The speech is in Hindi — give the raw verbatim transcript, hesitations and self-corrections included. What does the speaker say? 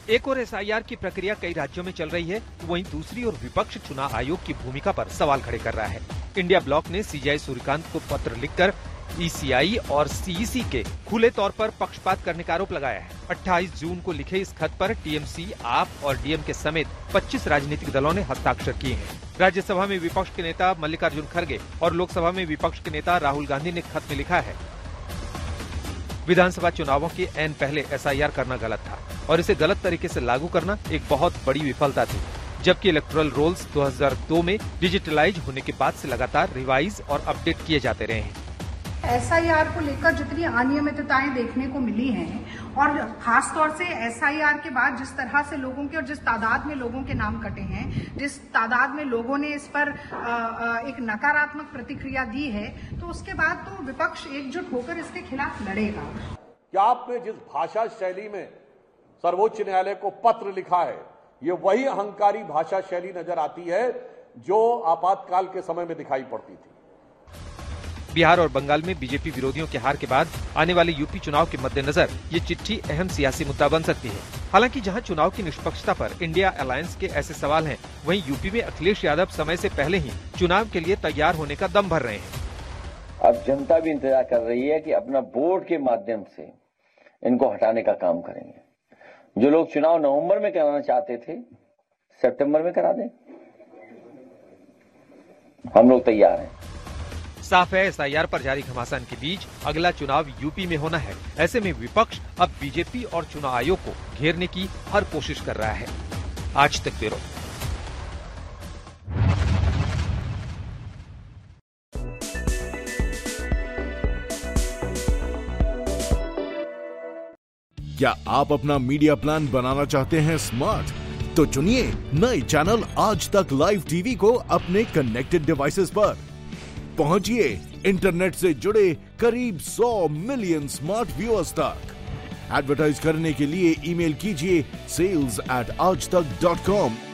एक और एस आई आर की प्रक्रिया कई राज्यों में चल रही है, वहीं दूसरी ओर विपक्ष चुनाव आयोग की भूमिका पर सवाल खड़े कर रहा है। इंडिया ब्लॉक ने सी जी आई सूर्यकांत को पत्र लिखकर ई सी आई और सी ई सी के खुले तौर पर पक्षपात करने का आरोप लगाया है। अट्ठाईस जून को लिखे इस खत पर टी एम सी, आप और डी एम के समेत पच्चीस राजनीतिक दलों ने हस्ताक्षर किए हैं। राज्यसभा में विपक्ष के नेता मल्लिकार्जुन खड़गे और लोकसभा में विपक्ष के नेता राहुल गांधी ने खत में लिखा है, विधानसभा चुनावों के ऐन पहले एस आई आर करना गलत था और इसे गलत तरीके से लागू करना एक बहुत बड़ी विफलता थी, जबकि इलेक्टोरल रोल्स दो हज़ार दो में डिजिटलाइज होने के बाद से लगातार रिवाइज और अपडेट किए जाते रहे हैं। एस आई आर को लेकर जितनी अनियमितताएं देखने को मिली हैं और खास तौर से एस आई आर के बाद जिस तरह से लोगों के और जिस तादाद में लोगों के नाम कटे हैं, जिस तादाद में लोगों ने इस पर एक नकारात्मक प्रतिक्रिया दी है, तो उसके बाद तो विपक्ष एकजुट होकर इसके खिलाफ लड़ेगा। क्या आपने जिस भाषा शैली में सर्वोच्च न्यायालय को पत्र लिखा है, ये वही अहंकारी भाषा शैली नजर आती है जो आपातकाल के समय में दिखाई पड़ती थी। बिहार और बंगाल में बी जे पी विरोधियों के हार के बाद आने वाले यू पी चुनाव के मद्देनजर ये चिट्ठी अहम सियासी मुद्दा बन सकती है। हालांकि जहां चुनाव की निष्पक्षता पर इंडिया अलायंस के ऐसे सवाल हैं, वहीं यू पी में अखिलेश यादव समय से पहले ही चुनाव के लिए तैयार होने का दम भर रहे हैं। अब जनता भी इंतजार कर रही है कि अपना बोर्ड के माध्यम से इनको हटाने का काम करेंगे। जो लोग चुनाव नवंबर में कराना चाहते थे, सितंबर में करा दें, हम लोग तैयार हैं। साफ है, एस आई आर पर जारी घमासान के बीच अगला चुनाव यू पी में होना है। ऐसे में विपक्ष अब बी जे पी और चुनाव आयोग को घेरने की हर कोशिश कर रहा है। आज तक ब्यूरो। क्या आप अपना मीडिया प्लान बनाना चाहते हैं स्मार्ट? तो चुनिए नए चैनल आज तक लाइव टीवी को अपने कनेक्टेड डिवाइसेस पर। पहुंचिए इंटरनेट से जुड़े करीब सौ मिलियन स्मार्ट व्यूअर्स तक। एडवर्टाइज करने के लिए ईमेल कीजिए सेल्स एट आज तक डॉट कॉम